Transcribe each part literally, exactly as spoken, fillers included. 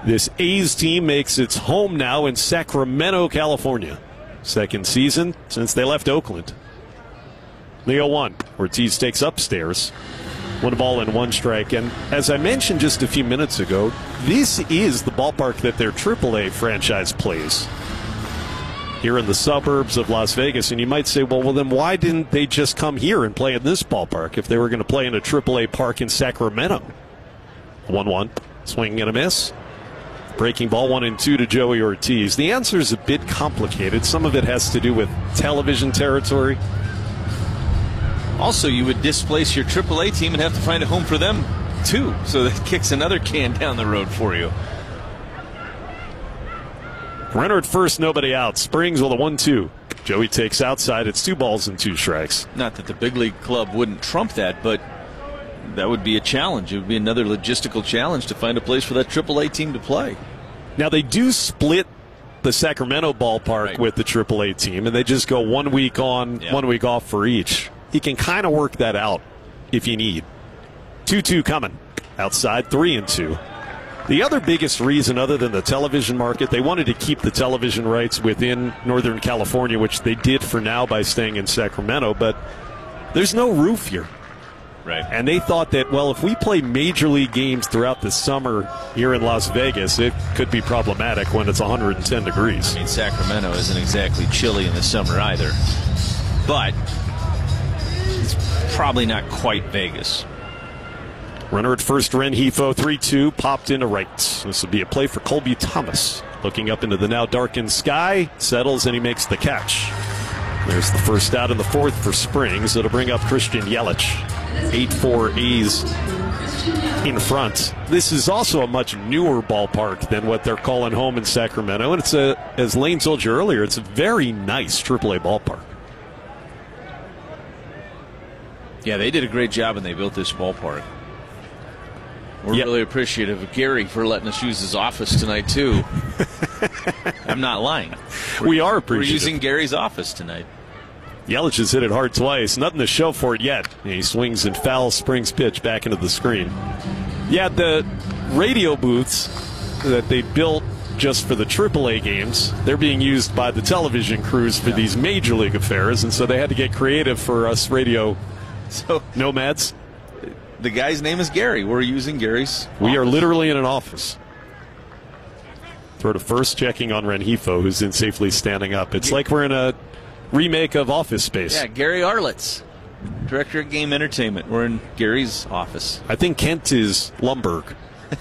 This A's team makes its home now in Sacramento, California. Second season since they left Oakland. The oh one. Ortiz takes upstairs. One ball and one strike. And as I mentioned just a few minutes ago, this is the ballpark that their triple A franchise plays here in the suburbs of Las Vegas. And you might say, well, well, then why didn't they just come here and play in this ballpark if they were going to play in a triple A park in Sacramento? one one. Swinging and a miss. Breaking ball one and two to Joey Ortiz. The answer is a bit complicated. Some of it has to do with television territory. Also, you would displace your triple A team and have to find a home for them, too. So that kicks another can down the road for you. Runner at first, nobody out. Springs with a one two. Joey takes outside. It's two balls and two strikes. Not that the big league club wouldn't trump that, but that would be a challenge. It would be another logistical challenge to find a place for that triple A team to play. Now, they do split the Sacramento ballpark right. with the triple A team, and they just go one week on, yeah. one week off for each. You can kind of work that out if you need. two two coming. Outside, three and two. The other biggest reason, other than the television market, they wanted to keep the television rights within Northern California, which they did for now by staying in Sacramento, but there's no roof here. Right. And they thought that, well, if we play major league games throughout the summer here in Las Vegas, it could be problematic when it's one hundred ten degrees. I mean, Sacramento isn't exactly chilly in the summer either. But it's probably not quite Vegas. Runner at first, Rengifo, three two, popped into right. This will be a play for Colby Thomas. Looking up into the now darkened sky, settles, and he makes the catch. There's the first out in the fourth for Springs. It'll bring up Christian Yelich. eight four A's in front. This is also a much newer ballpark than what they're calling home in Sacramento. And it's a, as Lane told you earlier, it's a very nice triple A ballpark. Yeah, they did a great job when they built this ballpark. We're yep. really appreciative of Gary for letting us use his office tonight, too. I'm not lying. We're, we are appreciative. We're using Gary's office tonight. Yelich has hit it hard twice. Nothing to show for it yet. He swings and fouls Springs' pitch back into the screen. Yeah, the radio booths that they built just for the triple A games, they're being used by the television crews for yeah. these major league affairs, and so they had to get creative for us radio so nomads. The guy's name is Gary. We're using Gary's We office. are literally in an office. Throw to first, checking on Rengifo, who's in safely standing up. It's like we're in a remake of Office Space. Yeah, Gary Arlitz, Director of Game Entertainment. We're in Gary's office. I think Kent is Lumberg.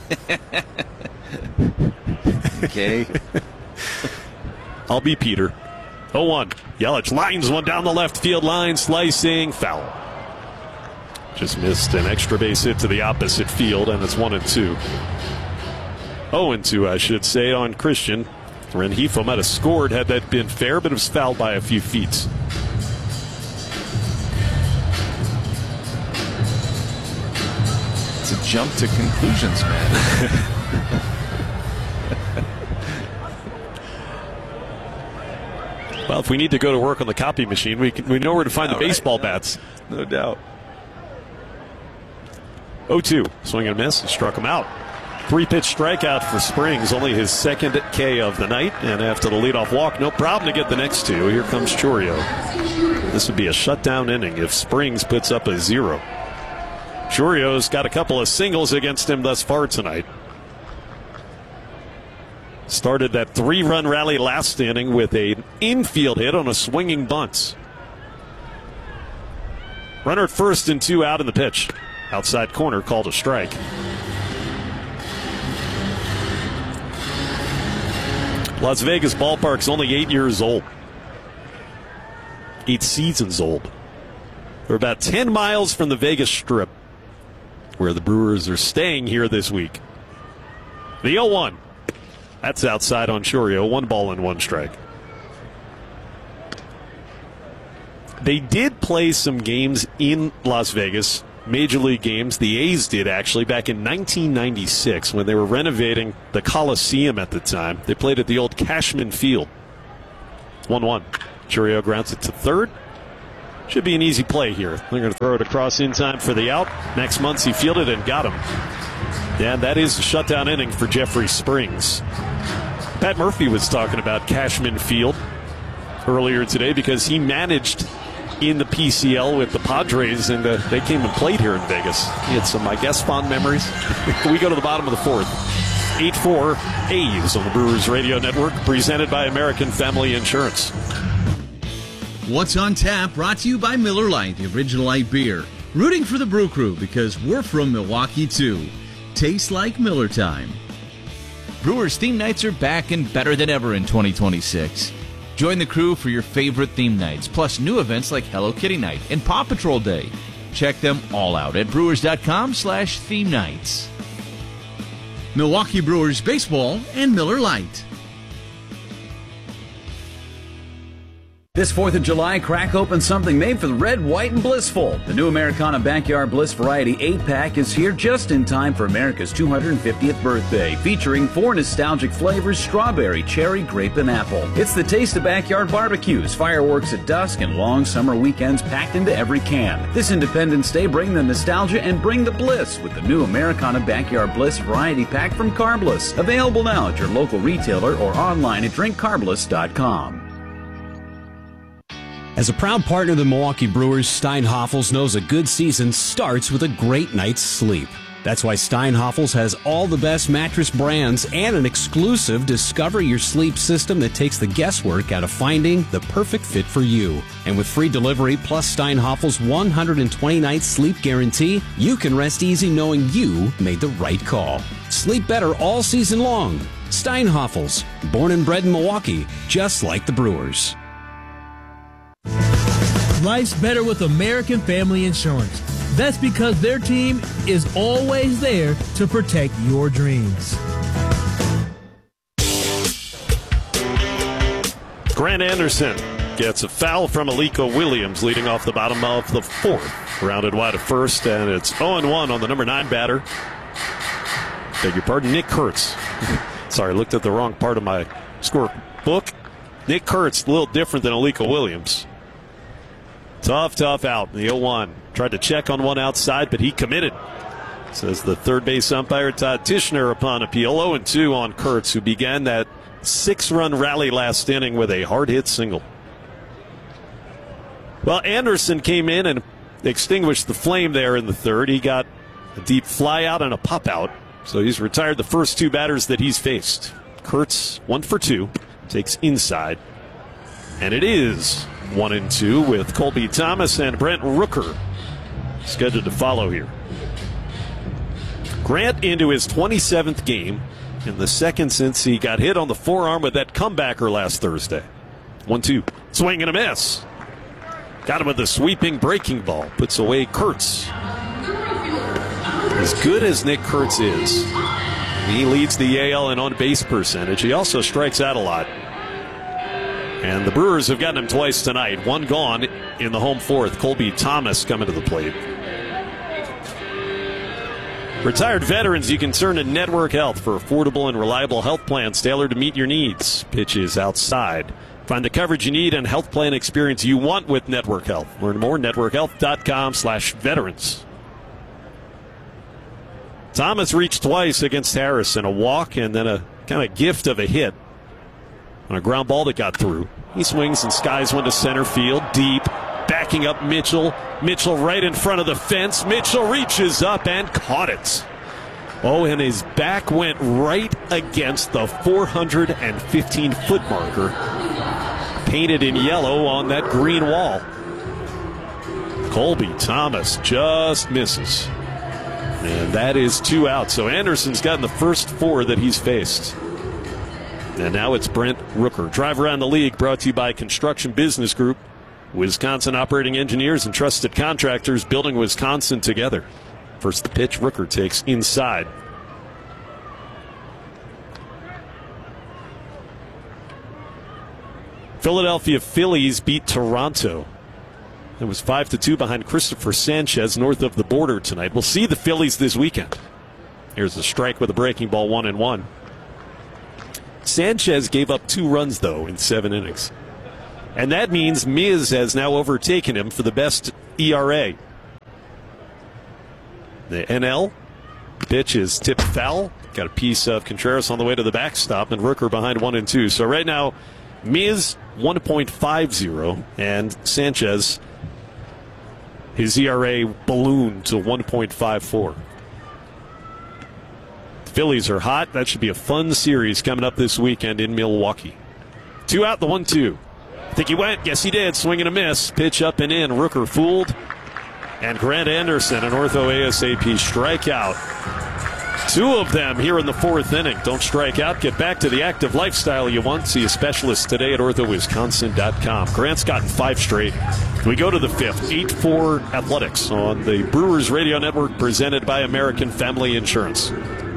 Okay. I'll be Peter. oh one. Yelich lines one down the left field line, slicing, foul. Just missed an extra base hit to the opposite field, and it's one and two. oh and two, I should say, on Christian. Rengifo might have scored had that been fair, but it was fouled by a few feet. It's a jump to conclusions, man. Well, if we need to go to work on the copy machine, we can, we know where to find All the baseball right, bats. No, no doubt. oh two. Swing and a miss. He struck him out. Three-pitch strikeout for Springs, only his second K of the night. And after the leadoff walk, no problem to get the next two. Here comes Chourio. This would be a shutdown inning if Springs puts up a zero. Chourio's got a couple of singles against him thus far tonight. Started that three-run rally last inning with an infield hit on a swinging bunt. Runner at first and two out in the pitch. Outside corner called a strike. Las Vegas ballpark's only eight years old. Eight seasons old. They're about ten miles from the Vegas Strip, where the Brewers are staying here this week. The oh one. That's outside on Chourio. One ball and one strike. They did play some games in Las Vegas, Major League games. The A's did, actually, back in nineteen ninety-six when they were renovating the Coliseum at the time. They played at the old Cashman Field. one one. Chourio grounds it to third. Should be an easy play here. They're going to throw it across in time for the out. Max Muncy fielded and got him. Yeah, that is a shutdown inning for Jeffrey Springs. Pat Murphy was talking about Cashman Field earlier today because he managed in the P C L with the Padres, and uh, they came and played here in Vegas. He had some, I guess, fond memories. We go to the bottom of the fourth. eight four A's on the Brewers Radio Network, presented by American Family Insurance. What's on Tap, brought to you by Miller Lite, the original light beer. Rooting for the Brew Crew because we're from Milwaukee, too. Tastes like Miller time. Brewers theme nights are back and better than ever in twenty twenty-six. Join the crew for your favorite theme nights, plus new events like Hello Kitty Night and Paw Patrol Day. Check them all out at brewers.com slash theme nights. Milwaukee Brewers Baseball and Miller Lite. This fourth of July, crack open something made for the red, white, and blissful. The new Americana Backyard Bliss Variety eight pack is here just in time for America's two hundred fiftieth birthday, featuring four nostalgic flavors: strawberry, cherry, grape, and apple. It's the taste of backyard barbecues, fireworks at dusk, and long summer weekends packed into every can. This Independence Day, bring the nostalgia and bring the bliss with the new Americana Backyard Bliss Variety Pack from Carbliss. Available now at your local retailer or online at drink carbliss dot com. As a proud partner of the Milwaukee Brewers, Steinhoffels knows a good season starts with a great night's sleep. That's why Steinhoffels has all the best mattress brands and an exclusive Discover Your Sleep system that takes the guesswork out of finding the perfect fit for you. And with free delivery plus Steinhoffels' one hundred twenty night sleep guarantee, you can rest easy knowing you made the right call. Sleep better all season long. Steinhoffels, born and bred in Milwaukee, just like the Brewers. Life's better with American Family Insurance. That's because their team is always there to protect your dreams. Grant Anderson gets a foul from Aliko Williams, leading off the bottom of the fourth. Rounded wide at first, and it's oh and one on the number nine batter. Beg your pardon, Nick Kurtz. Sorry, I looked at the wrong part of my score book. Nick Kurtz, a little different than Aliko Williams. Tough, tough out. The oh one tried to check on one outside, but he committed, says the third base umpire Todd Tishner upon appeal. oh and two on Kurtz, who began that six-run rally last inning with a hard-hit single. Well, Anderson came in and extinguished the flame there in the third. He got a deep fly out and a pop out, so he's retired the first two batters that he's faced. Kurtz, one for two, takes inside, and it is one and two with Colby Thomas and Brent Rooker scheduled to follow here. Grant into his twenty-seventh game, in the second since he got hit on the forearm with that comebacker last Thursday. one two. Swing and a miss. Got him with a sweeping breaking ball. Puts away Kurtz. As good as Nick Kurtz is, he leads the A L in on-base percentage. He also strikes out a lot. And the Brewers have gotten him twice tonight. One gone in the home fourth. Colby Thomas coming to the plate. Retired veterans, you can turn to Network Health for affordable and reliable health plans tailored to meet your needs. Pitches outside. Find the coverage you need and health plan experience you want with Network Health. Learn more at network health dot com slash veterans. Thomas reached twice against Harrison. A walk and then a kind of gift of a hit on a ground ball that got through. He swings and skies one to center field, deep, backing up Mitchell. Mitchell right in front of the fence. Mitchell reaches up and caught it. Oh, and his back went right against the four hundred fifteen foot marker, painted in yellow on that green wall. Colby Thomas just misses. And that is two outs. So Anderson's gotten the first four that he's faced. And now it's Brent Rooker. Drive around the league brought to you by Construction Business Group. Wisconsin operating engineers and trusted contractors building Wisconsin together. First the pitch, Rooker takes inside. Philadelphia Phillies beat Toronto. It was five to two behind Christopher Sanchez north of the border tonight. We'll see the Phillies this weekend. Here's a strike with a breaking ball, one and one. Sanchez gave up two runs, though, in seven innings. And that means Miz has now overtaken him for the best E R A. The N L Pitch is tipped foul. Got a piece of Contreras on the way to the backstop, and Rooker behind one and two. So right now, Miz one point five oh, and Sanchez, his E R A ballooned to one point five four. The Phillies are hot. That should be a fun series coming up this weekend in Milwaukee. Two out, the one two. I think he went. Yes, he did. Swing and a miss. Pitch up and in. Rooker fooled. And Grant Anderson, an ortho A S A P strikeout. Two of them here in the fourth inning. Don't strike out. Get back to the active lifestyle you want. See a specialist today at ortho wisconsin dot com. Grant's gotten five straight. We go to the fifth. eight four Athletics on the Brewers Radio Network, presented by American Family Insurance.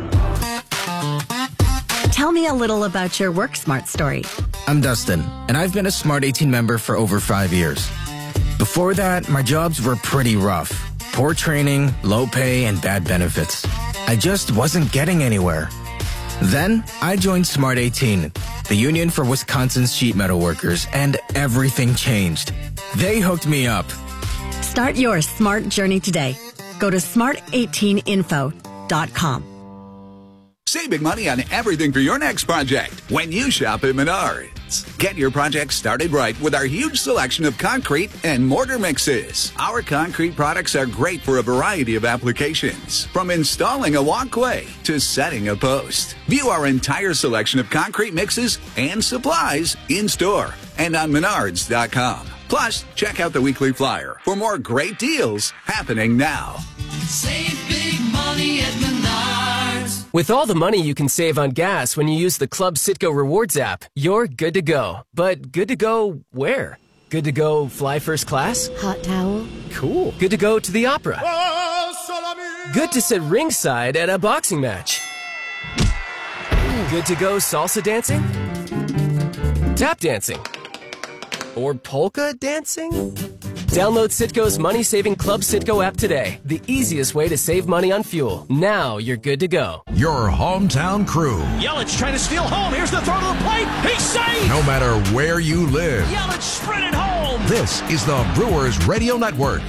Tell me a little about your Work Smart story. I'm Dustin, and I've been a Smart eighteen member for over five years. Before that, my jobs were pretty rough. Poor training, low pay, and bad benefits. I just wasn't getting anywhere. Then, I joined Smart eighteen, the union for Wisconsin's sheet metal workers, and everything changed. They hooked me up. Start your smart journey today. Go to smart eighteen info dot com. Save big money on everything for your next project when you shop at Menards. Get your project started right with our huge selection of concrete and mortar mixes. Our concrete products are great for a variety of applications, from installing a walkway to setting a post. View our entire selection of concrete mixes and supplies in store and on menards dot com. Plus, check out the weekly flyer for more great deals happening now. Save big money at Menards. With all the money you can save on gas when you use the Club Citgo Rewards app, you're good to go. But good to go where? Good to go fly first class? Hot towel? Cool. Good to go to the opera? Good to sit ringside at a boxing match? Good to go salsa dancing? Tap dancing? Or polka dancing? Download Citgo's money-saving Club Citgo app today. The easiest way to save money on fuel. Now you're good to go. Your hometown crew. Yelich trying to steal home. Here's the throw to the plate. He's safe! No matter where you live. Yelich sprinted home. This is the Brewers Radio Network.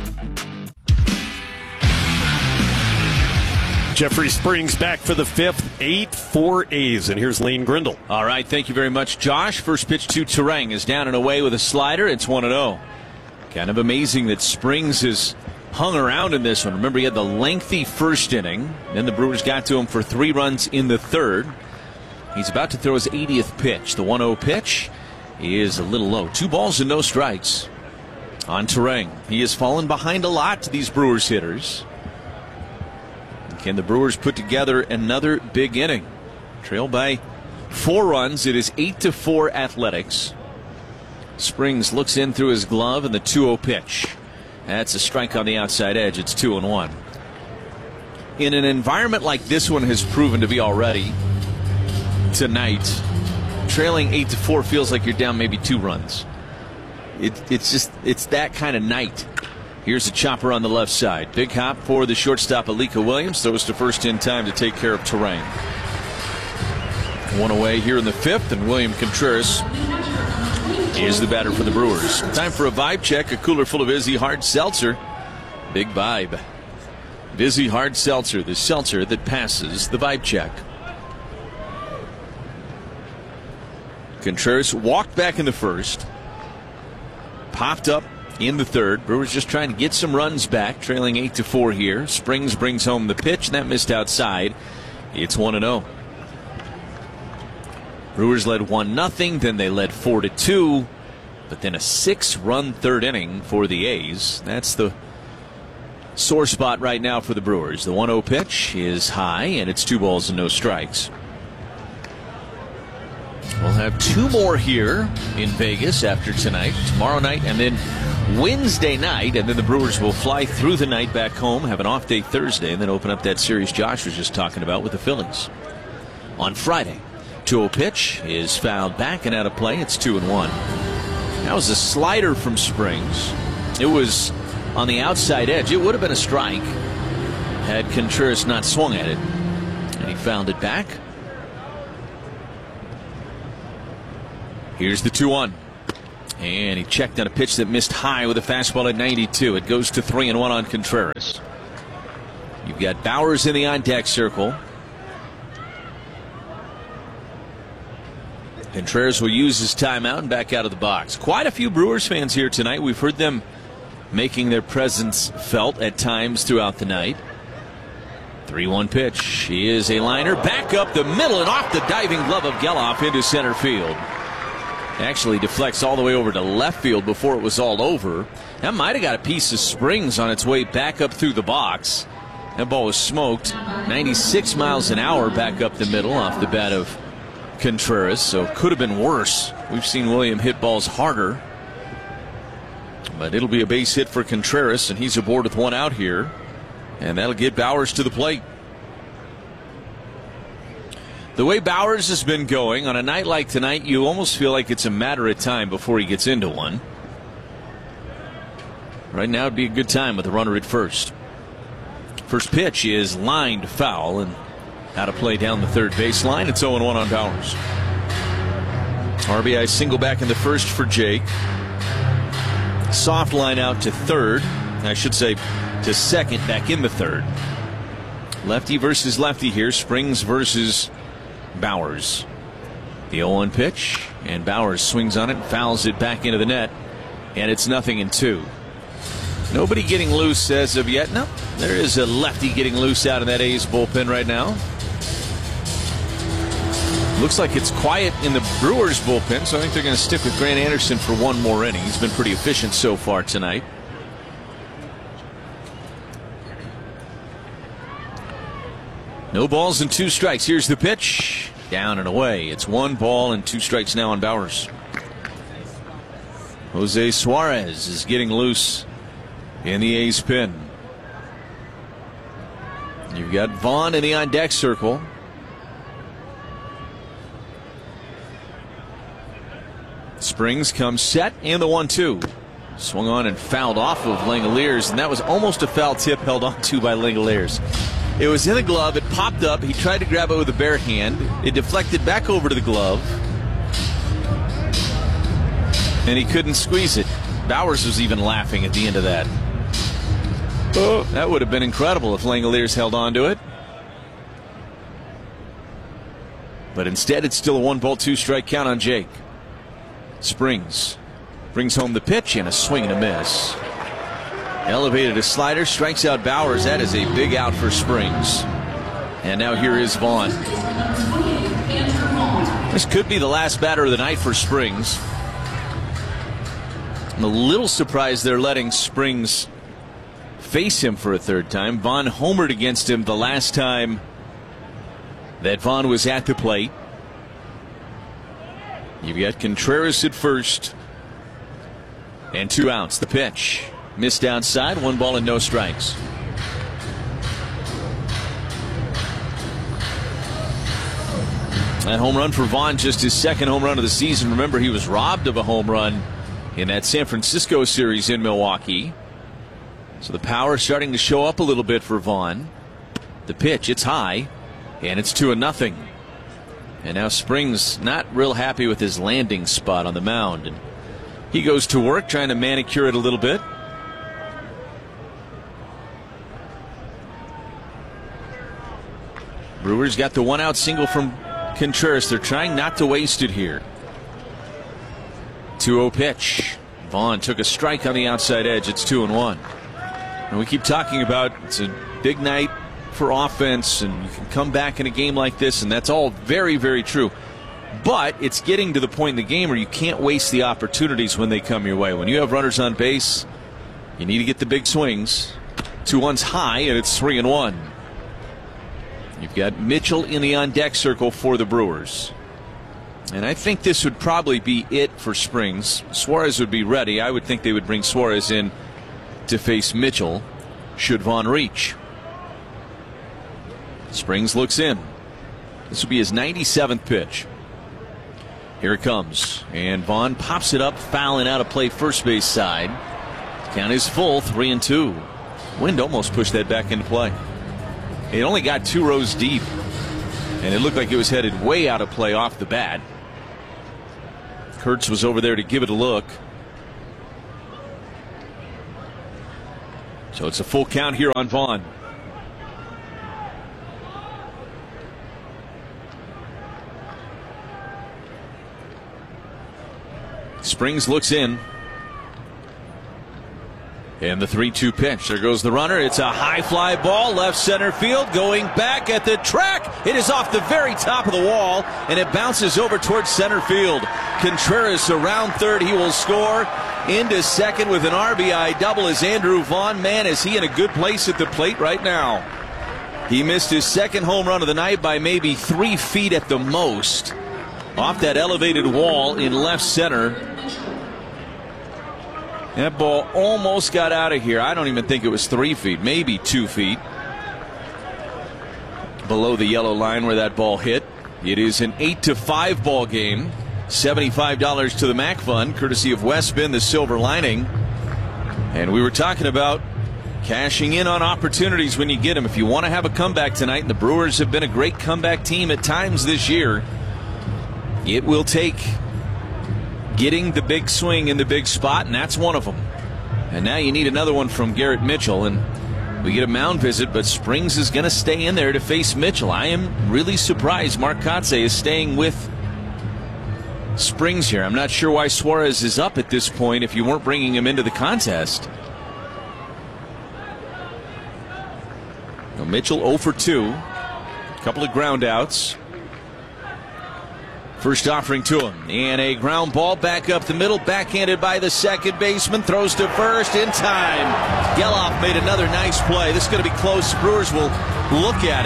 Jeffrey Springs back for the fifth. eight four A's, and here's Lane Grindle. All right, thank you very much, Josh. First pitch to Terang is down and away with a slider. It's one and oh. Kind of amazing that Springs has hung around in this one. Remember, he had the lengthy first inning. Then the Brewers got to him for three runs in the third. He's about to throw his eightieth pitch. The one oh pitch is a little low. Two balls and no strikes on Terang. He has fallen behind a lot to these Brewers hitters. Can the Brewers put together another big inning? Trailed by four runs. It is eight to four Athletics. Springs looks in through his glove, and the two oh pitch. That's a strike on the outside edge. It's two and one. In an environment like this one has proven to be already tonight, trailing eight to four feels like you're down maybe two runs. It, it's just it's that kind of night. Here's a chopper on the left side. Big hop for the shortstop, Alika Williams. Throws to first in time to take care of Terang. One away here in the fifth, and William Contreras is the batter for the Brewers. Time for a vibe check. A cooler full of Vizzy Hard Seltzer. Big vibe. Vizzy Hard Seltzer, the seltzer that passes the vibe check. Contreras walked back in the first. Popped up in the third. Brewers just trying to get some runs back, trailing eight to four here. Springs brings home the pitch, and that missed outside. It's one and oh. Brewers led one nothing, then they led four to two, but then a six-run third inning for the A's. That's the sore spot right now for the Brewers. The one oh pitch is high, and it's two balls and no strikes. We'll have two more here in Vegas after tonight, tomorrow night, and then Wednesday night, and then the Brewers will fly through the night back home, have an off day Thursday, and then open up that series Josh was just talking about with the Phillies on Friday. two oh pitch is fouled back and out of play. It's two and one. That was a slider from Springs. It was on the outside edge. It would have been a strike had Contreras not swung at it. And he fouled it back. Here's the two one. And he checked on a pitch that missed high with a fastball at ninety-two. It goes to three and one on Contreras. You've got Bowers in the on-deck circle. Contreras will use his timeout and back out of the box. Quite a few Brewers fans here tonight. We've heard them making their presence felt at times throughout the night. three one pitch is a liner. Back up the middle and off the diving glove of Geloff into center field. Actually deflects all the way over to left field before it was all over. That might have got a piece of Springs on its way back up through the box. That ball was smoked. ninety-six miles an hour back up the middle off the bat of Contreras, so could have been worse. We've seen William hit balls harder. But it'll be a base hit for Contreras, and he's aboard with one out here. And that'll get Bowers to the plate. The way Bowers has been going, on a night like tonight, you almost feel like it's a matter of time before he gets into one. Right now, it'd be a good time with the runner at first. First pitch is lined foul and out of play down the third baseline. It's oh one on Bowers. R B I single back in the first for Jake. Soft line out to third. I should say to second, back in the third. Lefty versus lefty here. Springs versus Bowers. The oh one pitch, and Bowers swings on it and fouls it back into the net, and it's nothing in two. Nobody getting loose as of yet. No, there is a lefty getting loose out of that A's bullpen right now. Looks like it's quiet in the Brewers bullpen, so I think they're going to stick with Grant Anderson for one more inning. He's been pretty efficient so far tonight. No balls and two strikes. Here's the pitch. Down and away. It's one ball and two strikes now on Bowers. Jose Suarez is getting loose in the A's pen. You've got Vaughn in the on-deck circle. Springs comes set, and the one two. Swung on and fouled off of Langeliers, and that was almost a foul tip held on to by Langeliers. It was in the glove. It popped up. He tried to grab it with a bare hand. It deflected back over to the glove, and he couldn't squeeze it. Bowers was even laughing at the end of that. Oh, that would have been incredible if Langeliers held on to it. But instead, it's still a one ball, two strike count on Jake. Springs brings home the pitch and a swing and a miss. Elevated a slider, strikes out Bowers. That is a big out for Springs. And now here is Vaughn. This could be the last batter of the night for Springs. I'm a little surprised they're letting Springs face him for a third time. Vaughn homered against him the last time that Vaughn was at the plate. You've got Contreras at first. And two outs. The pitch. Missed outside, one ball and no strikes. That home run for Vaughn, just his second home run of the season. Remember, he was robbed of a home run in that San Francisco series in Milwaukee. So the power starting to show up a little bit for Vaughn. The pitch, it's high, and it's two and nothing. And now Springs not real happy with his landing spot on the mound. And he goes to work trying to manicure it a little bit. Brewers got the one out single from Contreras. They're trying not to waste it here. two oh pitch. Vaughn took a strike on the outside edge. It's two and one. And we keep talking about it's a big night for offense, and you can come back in a game like this, and that's all very, very true. But it's getting to the point in the game where you can't waste the opportunities when they come your way. When you have runners on base, you need to get the big swings. two one's high, and it's three and one. You've got Mitchell in the on-deck circle for the Brewers. And I think this would probably be it for Springs. Suarez would be ready. I would think they would bring Suarez in to face Mitchell should Vaughn reach. Springs looks in. This will be his ninety-seventh pitch. Here it comes. And Vaughn pops it up, fouling out of play first base side. Count is full, three and two. Wind almost pushed that back into play. It only got two rows deep, and it looked like it was headed way out of play off the bat. Kurtz was over there to give it a look. So it's a full count here on Vaughn. Springs looks in. And the three two pitch. There goes the runner. It's a high fly ball, left center field, going back at the track. It is off the very top of the wall, and it bounces over towards center field. Contreras around third. He will score. Into second with an R B I double is Andrew Vaughn. Man, is he in a good place at the plate right now. He missed his second home run of the night by maybe three feet at the most. Off that elevated wall in left center. That ball almost got out of here. I don't even think it was three feet, maybe two feet below the yellow line where that ball hit. It is an eight to five ball game. seventy-five dollars to the Mac Fund, courtesy of Westbin, the Silver Lining. And we were talking about cashing in on opportunities when you get them. If you want to have a comeback tonight, and the Brewers have been a great comeback team at times this year, it will take getting the big swing in the big spot, and that's one of them. And now you need another one from Garrett Mitchell, and we get a mound visit, but Springs is going to stay in there to face Mitchell. I am really surprised Mark Kotsay is staying with Springs here. I'm not sure why Suarez is up at this point if you weren't bringing him into the contest. Now Mitchell oh for two. A couple of ground outs. First offering to him, and a ground ball back up the middle, backhanded by the second baseman, throws to first in time. Geloff made another nice play. This is going to be close. Brewers will look at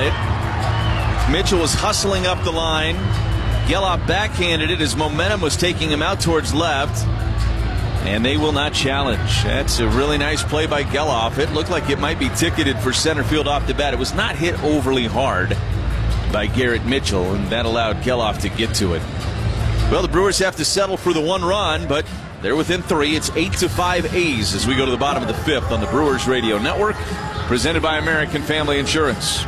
it. Mitchell was hustling up the line. Geloff backhanded it. His momentum was taking him out towards left, and they will not challenge. That's a really nice play by Geloff. It looked like it might be ticketed for center field off the bat. It was not hit overly hard by Garrett Mitchell, and that allowed Geloff to get to it. Well, the Brewers have to settle for the one run, but they're within three. It's eight to five A's as we go to the bottom of the fifth on the Brewers Radio Network, presented by American Family Insurance.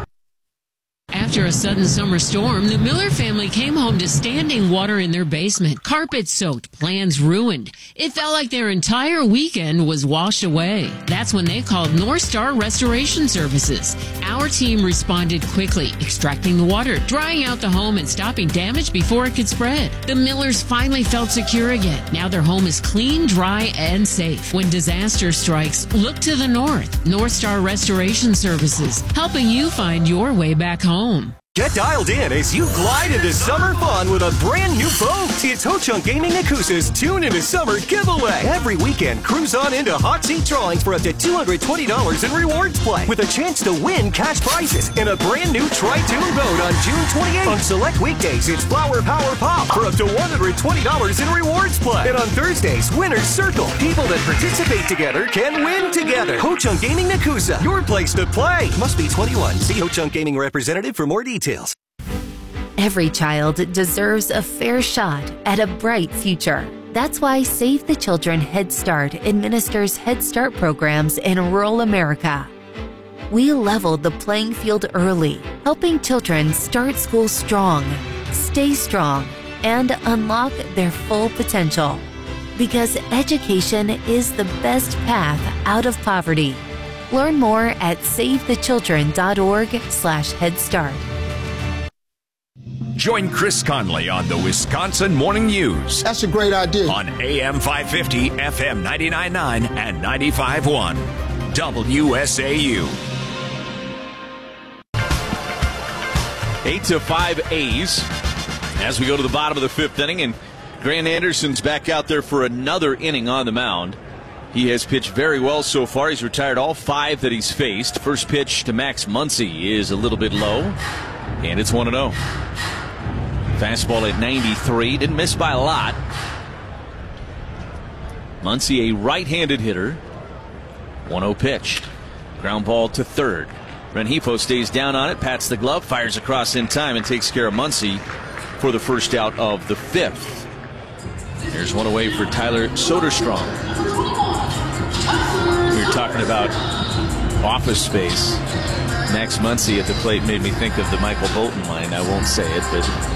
After a sudden summer storm, the Miller family came home to standing water in their basement, carpet soaked, plans ruined. It felt like their entire weekend was washed away. That's when they called North Star Restoration Services. Our team responded quickly, extracting the water, drying out the home, and stopping damage before it could spread. The Millers finally felt secure again. Now their home is clean, dry, and safe. When disaster strikes, look to the north. North Star Restoration Services, helping you find your way back home. Get dialed in as you glide into summer fun with a brand new boat. It's Ho-Chunk Gaming Nakusa's Tune Into Summer giveaway. Every weekend, cruise on into hot seat drawings for up to two hundred twenty dollars in rewards play with a chance to win cash prizes in a brand new Tri-Tune boat on June twenty-eighth. On select weekdays, it's Flower Power Pop for up to one hundred twenty dollars in rewards play. And on Thursdays, Winner's Circle. People that participate together can win together. Ho-Chunk Gaming Nakusa, your place to play. Must be twenty-one. See Ho-Chunk Gaming representative for more details. Every child deserves a fair shot at a bright future. That's why Save the Children Head Start administers Head Start programs in rural America. We leveled the playing field early, helping children start school strong, stay strong, and unlock their full potential. Because education is the best path out of poverty. Learn more at savethechildren.org slash Head Start. Join Chris Conley on the Wisconsin Morning News. That's a great idea. On A M five fifty, F M ninety-nine point nine, and ninety-five point one. W S A U. Eight to five A's as we go to the bottom of the fifth inning, and Grant Anderson's back out there for another inning on the mound. He has pitched very well so far. He's retired all five that he's faced. First pitch to Max Muncy is a little bit low, and it's one and oh. Fastball at ninety-three. Didn't miss by a lot. Muncy, a right-handed hitter. one oh pitch. Ground ball to third. Rengifo stays down on it, pats the glove, fires across in time, and takes care of Muncy for the first out of the fifth. Here's one away for Tyler Soderstrom. We were talking about Office Space. Max Muncy at the plate made me think of the Michael Bolton line. I won't say it, but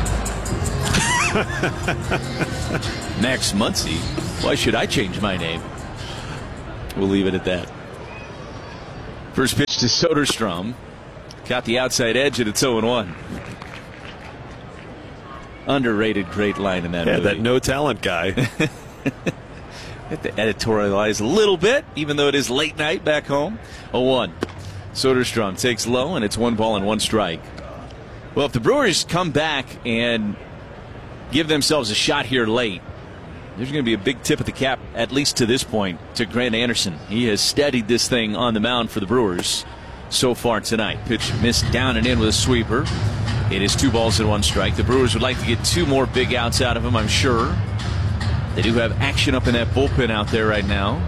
Max Muncy. Why should I change my name? We'll leave it at that. First pitch to Soderstrom. Got the outside edge, and it's oh and one. Underrated great line in that yeah, movie. That no talent guy. Have to editorialize a little bit, even though it is late night back home. oh one. Soderstrom takes low, and it's one ball and one strike. Well, if the Brewers come back and give themselves a shot here late, there's going to be a big tip of the cap, at least to this point, to Grant Anderson. He has steadied this thing on the mound for the Brewers so far tonight. Pitch missed down and in with a sweeper. It is two balls and one strike. The Brewers would like to get two more big outs out of him, I'm sure. They do have action up in that bullpen out there right now.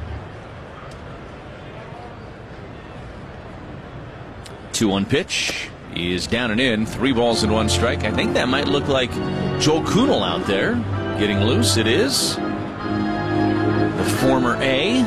two one pitch is down and in. Three balls and one strike. I think that might look like Joel Kuhnel out there getting loose. It is. The former A.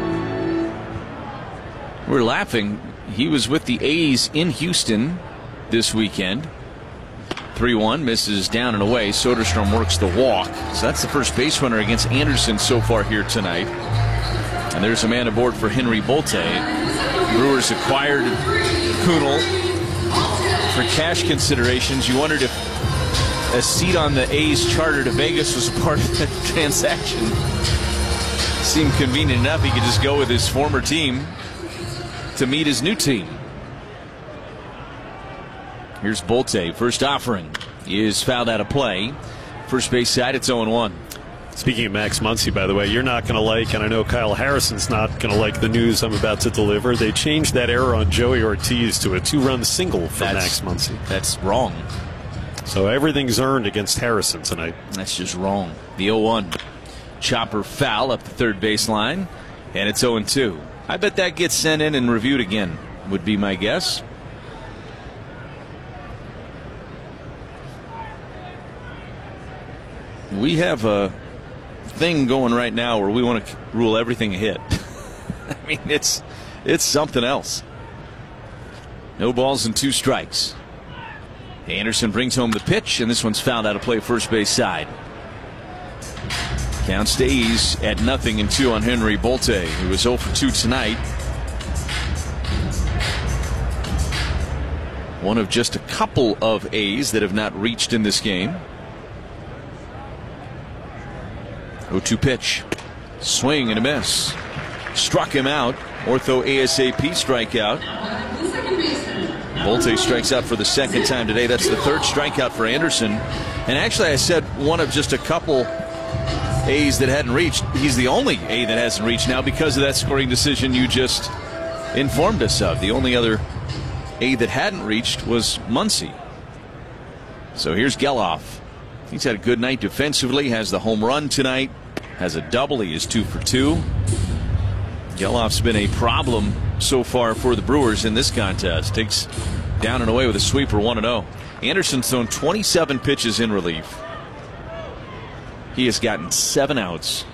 We're laughing. He was with the A's in Houston this weekend. three one misses down and away. Soderstrom works the walk. So that's the first base runner against Anderson so far here tonight. And there's a man aboard for Henry Bolte. Brewers acquired Kuhnel for cash considerations. You wondered if a seat on the A's charter to Vegas was a part of that transaction. Seemed convenient enough. He could just go with his former team to meet his new team. Here's Bolte. First offering is fouled out of play. First base side, it's oh one. Speaking of Max Muncy, by the way, you're not going to like, and I know Kyle Harrison's not going to like the news I'm about to deliver. They changed that error on Joey Ortiz to a two-run single for that's, Max Muncy. That's wrong. So everything's earned against Harrison tonight. That's just wrong. The oh one. Chopper foul up the third baseline, and it's oh two. I bet that gets sent in and reviewed again, would be my guess. We have a thing going right now where we want to rule everything a hit. I mean, it's it's something else. No balls and two strikes. Anderson brings home the pitch, and this one's fouled out of play first base side. Count stays at nothing and two on Henry Bolte, who was oh for two tonight. One of just a couple of A's that have not reached in this game. oh two pitch. Swing and a miss. Struck him out. Ortho ASAP strikeout. Bolte strikes out for the second time today. That's the third strikeout for Anderson. And actually, I said one of just a couple A's that hadn't reached. He's the only A that hasn't reached now because of that scoring decision you just informed us of. The only other A that hadn't reached was Muncy. So here's Geloff. He's had a good night defensively. Has the home run tonight. Has a double. He is two for two. Geloff's been a problem so far for the Brewers in this contest. Takes down and away with a sweeper, one and oh. Anderson's thrown twenty-seven pitches in relief. He has gotten seven outs.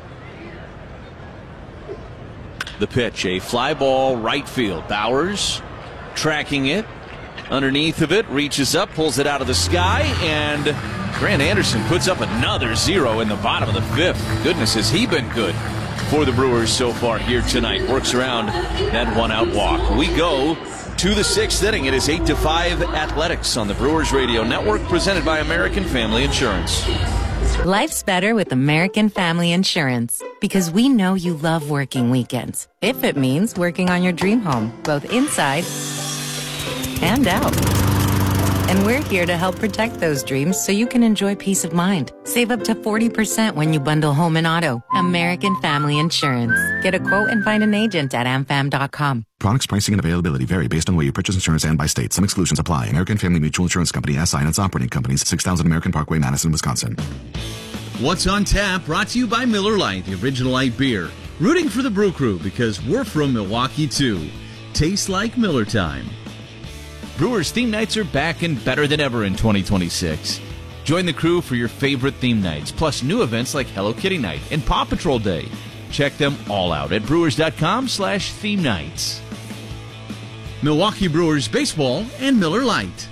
The pitch, a fly ball right field. Bowers tracking it. Underneath of it, reaches up, pulls it out of the sky, and Grant Anderson puts up another zero in the bottom of the fifth. Goodness, has he been good for the Brewers so far here tonight. Works around that one-out walk. We go to the sixth inning. It is eight to five Athletics on the Brewers Radio Network, presented by American Family Insurance. Life's better with American Family Insurance because we know you love working weekends. If it means working on your dream home, both inside and out. And we're here to help protect those dreams so you can enjoy peace of mind. Save up to forty percent when you bundle home and auto. American Family Insurance. Get a quote and find an agent at am fam dot com. Products, pricing, and availability vary based on where you purchase insurance and by state. Some exclusions apply. American Family Mutual Insurance Company, S I and its operating companies, six thousand American Parkway, Madison, Wisconsin. What's on Tap, brought to you by Miller Lite, the original light beer. Rooting for the Brew Crew because we're from Milwaukee, too. Tastes like Miller time. Brewers theme nights are back and better than ever in twenty twenty-six. Join the crew for your favorite theme nights, plus new events like Hello Kitty Night and Paw Patrol Day. Check them all out at brewers.com slash theme nights. Milwaukee Brewers baseball and Miller Lite.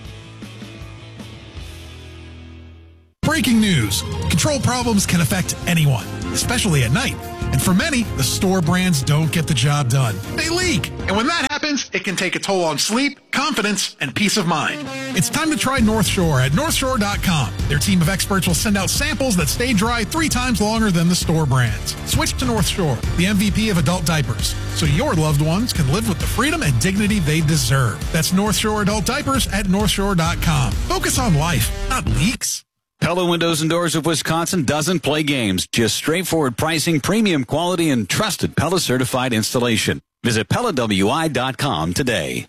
Breaking news. Control problems can affect anyone, especially at night. And for many, the store brands don't get the job done. They leak. And when that happens, happens, it can take a toll on sleep, confidence, and peace of mind. It's time to try North Shore at North Shore dot com. Their team of experts will send out samples that stay dry three times longer than the store brands. Switch to North Shore, the M V P of adult diapers, so your loved ones can live with the freedom and dignity they deserve. That's North Shore Adult Diapers at North Shore dot com. Focus on life, not leaks. Pella Windows and Doors of Wisconsin doesn't play games. Just straightforward pricing, premium quality, and trusted Pella certified installation. Visit Pella W I dot com today.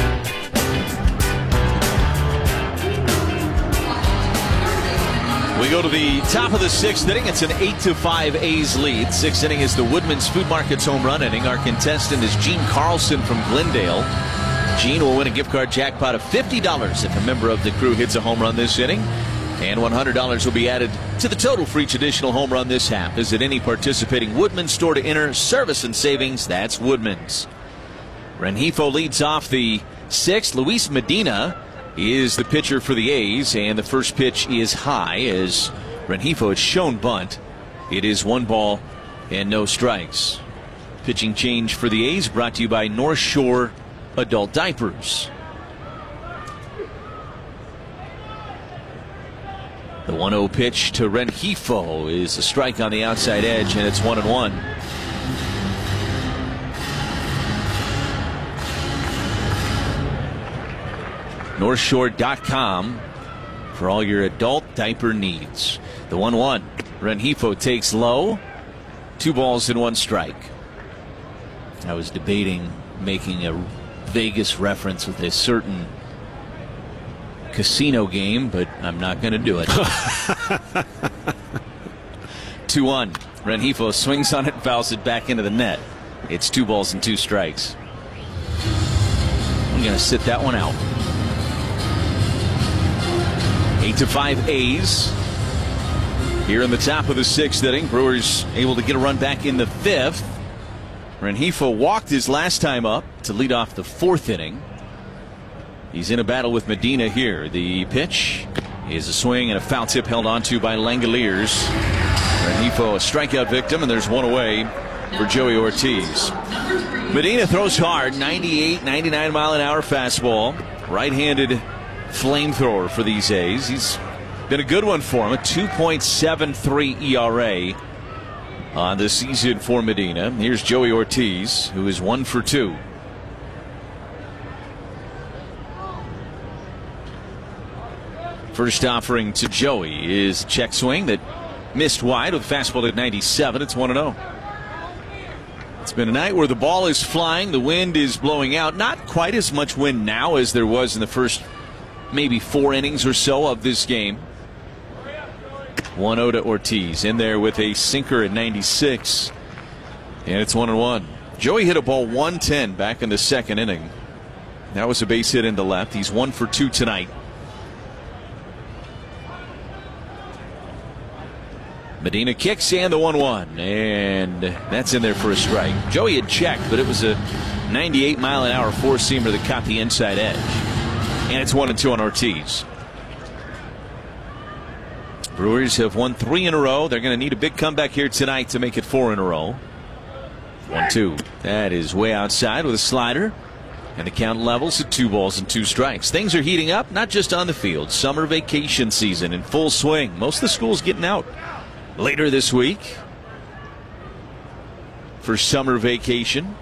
We go to the top of the sixth inning. It's an eight to five A's lead. Sixth inning is the Woodman's Food Market's home run inning. Our contestant is Gene Carlson from Glendale. Gene will win a gift card jackpot of fifty dollars if a member of the crew hits a home run this inning. And one hundred dollars will be added to the total for each additional home run this half. Visit any participating Woodman's store to enter. Service and savings, that's Woodman's. Rengifo leads off the sixth. Luis Medina is the pitcher for the A's, and the first pitch is high as Rengifo has shown bunt. It is one ball and no strikes. Pitching change for the A's brought to you by North Shore Adult Diapers. The one oh pitch to Rengifo is a strike on the outside edge, and it's one and one. North Shore dot com for all your adult diaper needs. The one one. Rengifo takes low. Two balls and one strike. I was debating making a Vegas reference with a certain casino game, but I'm not going to do it. two one. Rengifo swings on it, fouls it back into the net. It's two balls and two strikes. I'm going to sit that one out. eight to five A's. Here in the top of the sixth inning, Brewers able to get a run back in the fifth. Rengifo walked his last time up to lead off the fourth inning. He's in a battle with Medina here. The pitch is a swing and a foul tip held onto by Langoliers. Rengifo a strikeout victim, and there's one away for Joey Ortiz. Medina throws hard, ninety-eight, ninety-nine mile an hour fastball. Right-handed flamethrower for these A's. He's been a good one for him. A two point seven three E R A on the season for Medina. Here's Joey Ortiz, who is one for two. First offering to Joey is a check swing that missed wide with fastball at ninety-seven. It's one and oh. It's been a night where the ball is flying, the wind is blowing out. Not quite as much wind now as there was in the first maybe four innings or so of this game. one oh to Ortiz. In there with a sinker at ninety-six. And it's one and one. Joey hit a ball one ten back in the second inning. That was a base hit into left. He's one for two tonight. Medina kicks and the one one, and that's in there for a strike. Joey had checked, but it was a ninety-eight mile an hour four seamer that caught the inside edge. And it's one and two on Ortiz. Brewers have won three in a row. They're going to need a big comeback here tonight to make it four in a row. one two. That is way outside with a slider. And the count levels at two balls and two strikes. Things are heating up, not just on the field. Summer vacation season in full swing. Most of the schools getting out later this week for summer vacation.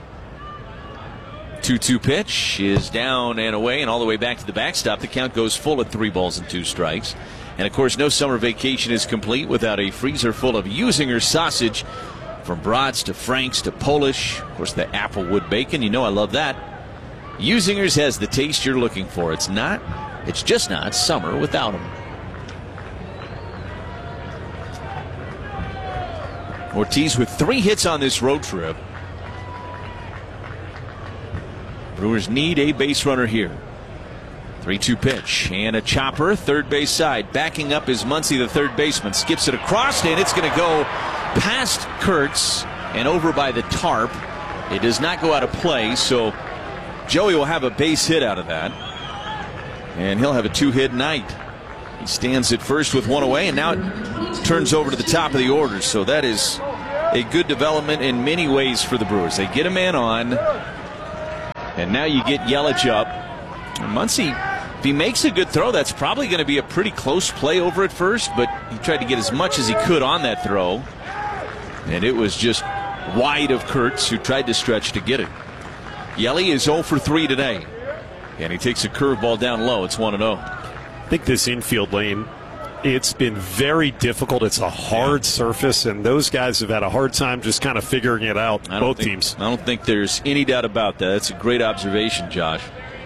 two two pitch is down and away and all the way back to the backstop. The count goes full at three balls and two strikes. And of course, no summer vacation is complete without a freezer full of Usinger sausage, from brats to Franks to Polish. Of course, the Applewood bacon. You know I love that. Usinger's has the taste you're looking for. It's not, it's just not summer without them. Ortiz with three hits on this road trip. Brewers need a base runner here. three two pitch and a chopper, third base side. Backing up is Muncy, the third baseman. Skips it across, and it's going to go past Kurtz and over by the tarp. It does not go out of play, so Joey will have a base hit out of that. And he'll have a two-hit night. He stands at first with one away, and now it turns over to the top of the order. So that is a good development in many ways for the Brewers. They get a man on, And now you get Yelich up. And Muncy, if he makes a good throw, that's probably going to be a pretty close play over at first, but he tried to get as much as he could on that throw. And it was just wide of Kurtz, who tried to stretch to get it. Yelly is oh for three today. And he takes a curveball down low. It's one and oh. I think this infield lane, it's been very difficult. It's a hard yeah. surface, and those guys have had a hard time just kind of figuring it out, both think, teams. I don't think there's any doubt about that. That's a great observation, Josh.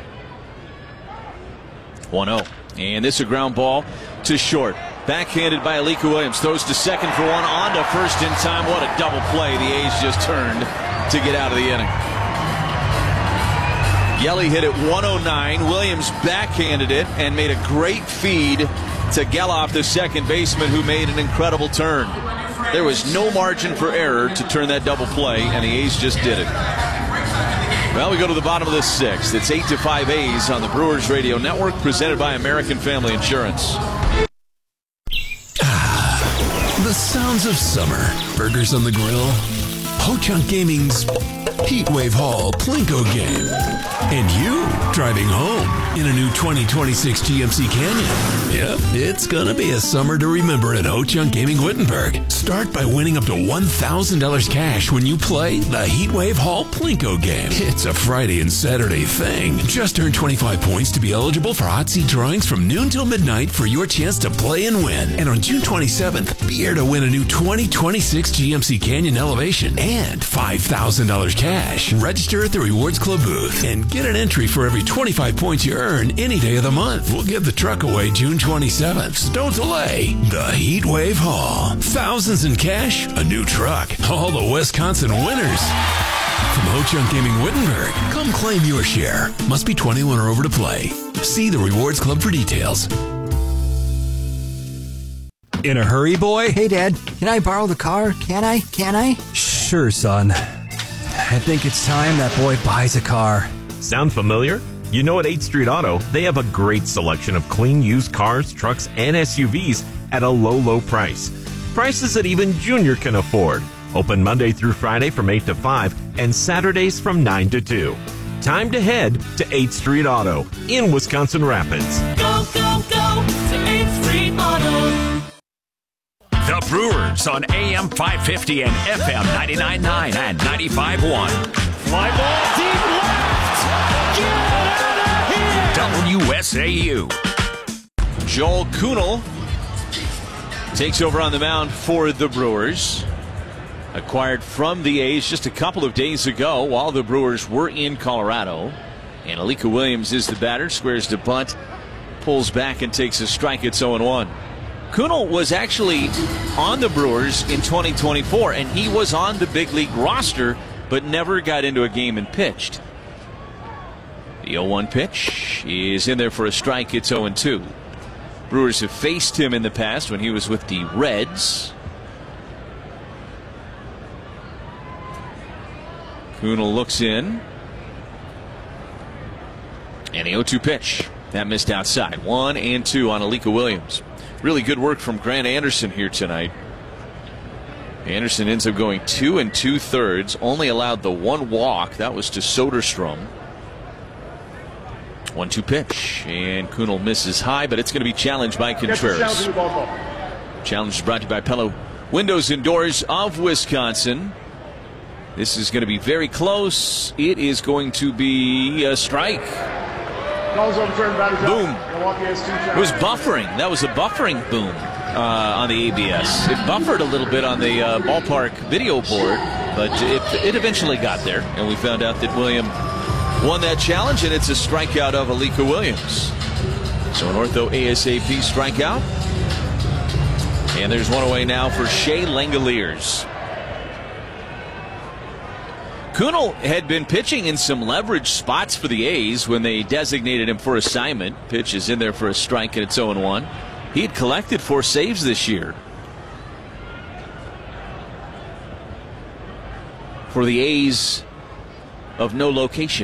one oh. And this is a ground ball to short. Backhanded by Alika Williams. Throws to second for one. On to first in time. What a double play. The A's just turned to get out of the inning. Yelly hit it one oh nine. Williams backhanded it and made a great feed to Geloff, the second baseman, who made an incredible turn. There was no margin for error to turn that double play, and the A's just did it. Well, we go to the bottom of the sixth. It's eight to five A's on the Brewers Radio Network, presented by American Family Insurance. Ah, the sounds of summer. Burgers on the grill. Ho-Chunk Gaming's Heatwave Hall Plinko game. And you driving home in a new twenty twenty-six G M C Canyon. Yep, it's gonna be a summer to remember at Ho-Chunk Gaming Wittenberg. Start by winning up to one thousand dollars cash when you play the Heatwave Hall Plinko game. It's a Friday and Saturday thing. Just earn twenty-five points to be eligible for hot seat drawings from noon till midnight for your chance to play and win. And on June twenty-seventh, be here to win a new twenty twenty-six G M C Canyon Elevation and five thousand dollars cash. Register at the Rewards Club booth and get an entry for every twenty-five points you earn any day of the month. We'll give the truck away June twenty-seventh, so don't delay. The Heatwave Hall. Thousands in cash, a new truck. All the Wisconsin winners. From Ho-Chunk Gaming Wittenberg, come claim your share. Must be twenty-one or over to play. See the Rewards Club for details. In a hurry, boy? Hey, Dad. Can I borrow the car? Can I? Can I? Sure, son. I think it's time that boy buys a car. Sound familiar? You know, at eighth Street Auto, they have a great selection of clean used cars, trucks, and S U Vs at a low, low price. Prices that even Junior can afford. Open Monday through Friday from eight to five and Saturdays from nine to two. Time to head to eighth Street Auto in Wisconsin Rapids. Go, go, go to eighth Street Auto. The Brewers on A M five fifty and F M ninety-nine point nine and ninety-five point one. Fly ball deep left. Get out of here. W S A U. Joel Kuhnel takes over on the mound for the Brewers. Acquired from the A's just a couple of days ago while the Brewers were in Colorado. And Alika Williams is the batter. Squares to bunt. Pulls back and takes a strike. It's oh and one. Kuhnel was actually on the Brewers in twenty twenty-four, and he was on the big league roster, but never got into a game and pitched. The oh one pitch is in there for a strike. It's oh and two. Brewers have faced him in the past when he was with the Reds. Kuhnel looks in. And the oh two pitch. That missed outside. One and two on Alika Williams. Really good work from Grant Anderson here tonight. Anderson ends up going two and two thirds. Only allowed the one walk. That was to Soderstrom. one two pitch. And Kuhnel misses high, but it's going to be challenged by Contreras. Challenge is brought to you by Pella Windows and Doors of Wisconsin. This is going to be very close. It is going to be a strike. Boom. It was buffering. That was a buffering boom uh, on the A B S. It buffered a little bit on the uh, ballpark video board, but it, it eventually got there, and we found out that William won that challenge, and it's a strikeout of Alika Williams. So an ortho ASAP strikeout. And there's one away now for Shea Langoliers. Kuhnel had been pitching in some leverage spots for the A's when they designated him for assignment. Pitch is in there for a strike, and it's oh and one. He had collected four saves this year. For the A's of no location.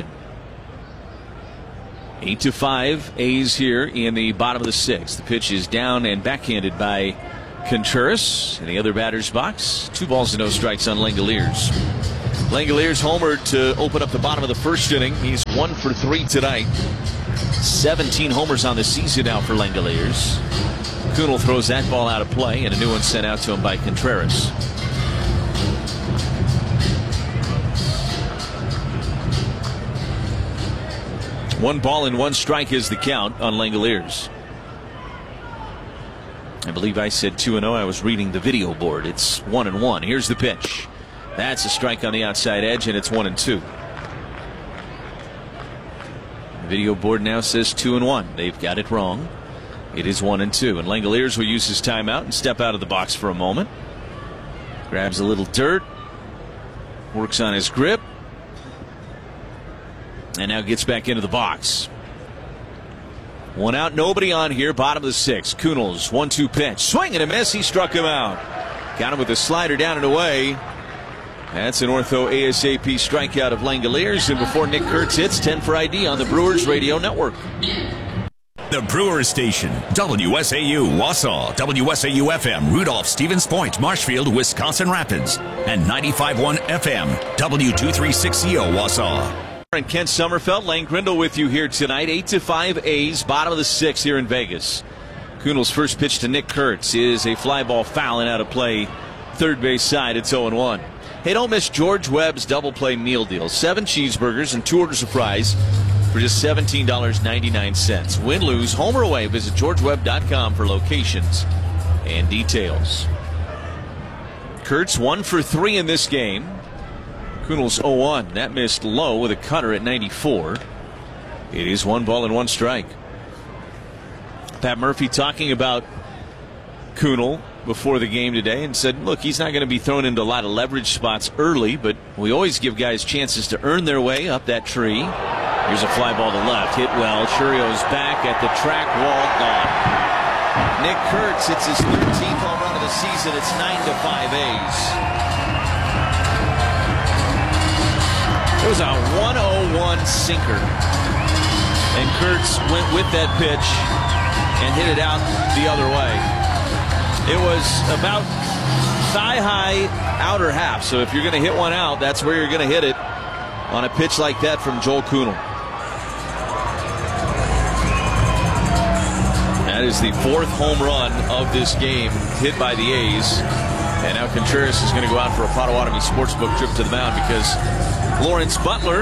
Eight to five A's here in the bottom of the sixth. The pitch is down and backhanded by Contreras in the other batter's box. Two balls and no strikes on Langoliers. Langoliers homered to open up the bottom of the first inning. He's one for three tonight. seventeen homers on the season now for Langoliers. Kunal throws that ball out of play, and a new one sent out to him by Contreras. One ball and one strike is the count on Langoliers. I believe I said two and oh. I was reading the video board. It's one and one. Here's the pitch. That's a strike on the outside edge, and it's one and two. The video board now says two and one. They've got it wrong. It is one and two. And Langoliers will use his timeout and step out of the box for a moment. Grabs a little dirt. Works on his grip. And now gets back into the box. One out, nobody on here. Bottom of the sixth. Kunal's one two pitch. Swing and a miss. He struck him out. Got him with a slider down and away. That's an ortho ASAP strikeout of Langoliers. And before Nick Kurtz hits, ten for I D on the Brewers Radio Network. The Brewers Station, W S A U, Wausau, W S A U F M, Rudolph, Stevens Point, Marshfield, Wisconsin Rapids, and ninety-five point one F M, W two thirty-six C O, Wausau. And Kent Sommerfeld, Lane Grindle with you here tonight. eight to five A's, bottom of the sixth here in Vegas. Kunal's first pitch to Nick Kurtz is a fly ball foul and out of play. Third base side, it's oh and one. Hey, don't miss George Webb's double play meal deal. Seven cheeseburgers and two orders of fries for just seventeen dollars and ninety-nine cents. Win, lose, home or away. Visit george webb dot com for locations and details. Kurtz one for three in this game. Kunal's oh one. That missed low with a cutter at ninety-four. It is one ball and one strike. Pat Murphy talking about Kunal before the game today and said, look, he's not going to be thrown into a lot of leverage spots early, but we always give guys chances to earn their way up that tree. Here's a fly ball to left. Hit well. Churio's back at the track wall. Gone. Nick Kurtz hits his thirteenth home run of the season. It's nine to five A's. It was a one oh one sinker. And Kurtz went with that pitch and hit it out the other way. It was about thigh-high outer half. So if you're going to hit one out, that's where you're going to hit it on a pitch like that from Joel Kunal. That is the fourth home run of this game hit by the A's. And now Contreras is going to go out for a Potawatomi Sportsbook trip to the mound because Lawrence Butler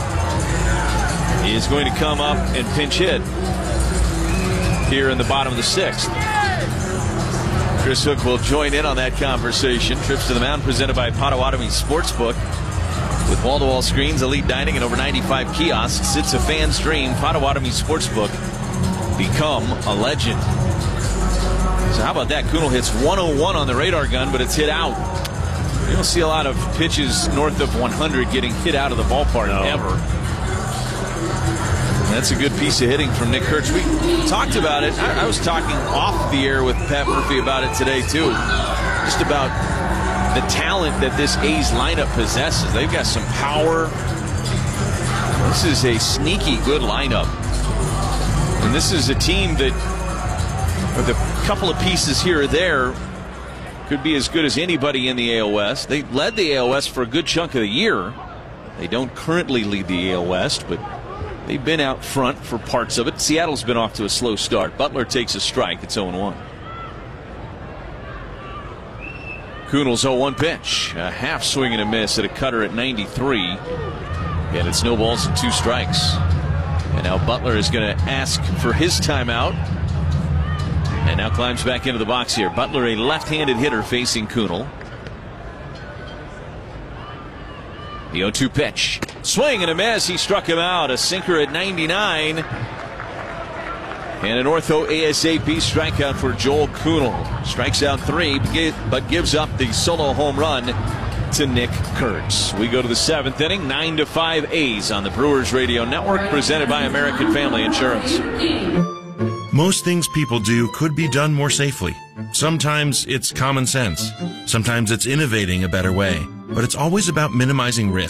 is going to come up and pinch hit here in the bottom of the sixth. Chris Hook will join in on that conversation. Trips to the mound presented by Potawatomi Sportsbook. With wall-to-wall screens, elite dining, and over ninety-five kiosks, it's a fan's dream. Potawatomi Sportsbook. Become a legend. So how about that? Kunal hits one oh one on the radar gun, but it's hit out. You don't see a lot of pitches north of one hundred getting hit out of the ballpark no. ever. That's a good piece of hitting from Nick Kurtz. We talked about it. I, I was talking off the air with Pat Murphy about it today, too. Just about the talent that this A's lineup possesses. They've got some power. This is a sneaky good lineup. And this is a team that, with a couple of pieces here or there, could be as good as anybody in the A L West. They led the A L West for a good chunk of the year. They don't currently lead the A L West, but they've been out front for parts of it. Seattle's been off to a slow start. Butler takes a strike. It's oh one. Kunal's oh one pitch. A half swing and a miss at a cutter at ninety-three. And it's no balls and two strikes. And now Butler is going to ask for his timeout. And now climbs back into the box here. Butler, a left-handed hitter facing Kunal. The oh two pitch. Swing and a miss. He struck him out. A sinker at ninety-nine. And an ortho ASAP strikeout for Joel Kunal. Strikes out three, but gives up the solo home run to Nick Kurtz. We go to the seventh inning. nine to five A's on the Brewers Radio Network, presented by American Family Insurance. Most things people do could be done more safely. Sometimes it's common sense. Sometimes it's innovating a better way. But it's always about minimizing risk.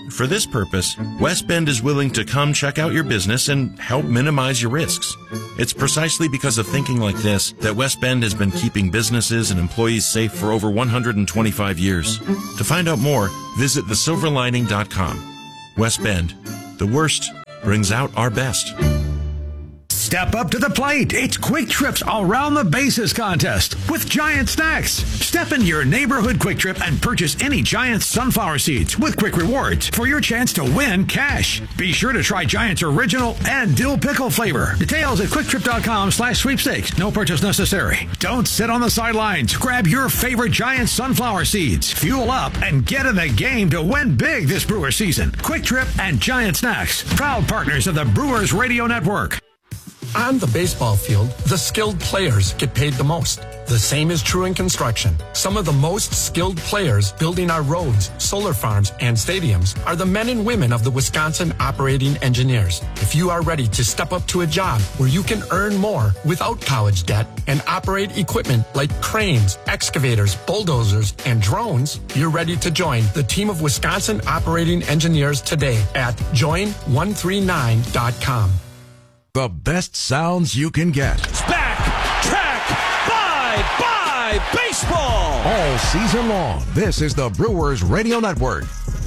For this purpose, West Bend is willing to come check out your business and help minimize your risks. It's precisely because of thinking like this that West Bend has been keeping businesses and employees safe for over one hundred twenty-five years. To find out more, visit the silver lining dot com. West Bend. The worst brings out our best. Step up to the plate. It's Quick Trip's Around the Bases contest with Giant Snacks. Step into your neighborhood Quick Trip and purchase any Giant sunflower seeds with Quick Rewards for your chance to win cash. Be sure to try Giant's original and dill pickle flavor. Details at quicktrip.com slash sweepstakes. No purchase necessary. Don't sit on the sidelines. Grab your favorite Giant sunflower seeds. Fuel up and get in the game to win big this Brewer season. Quick Trip and Giant Snacks, proud partners of the Brewers Radio Network. On the baseball field, the skilled players get paid the most. The same is true in construction. Some of the most skilled players building our roads, solar farms, and stadiums are the men and women of the Wisconsin Operating Engineers. If you are ready to step up to a job where you can earn more without college debt and operate equipment like cranes, excavators, bulldozers, and drones, you're ready to join the team of Wisconsin Operating Engineers today at join one three nine dot com. The best sounds you can get. It's back, track, bye, bye, baseball. All season long, this is the Brewers Radio Network.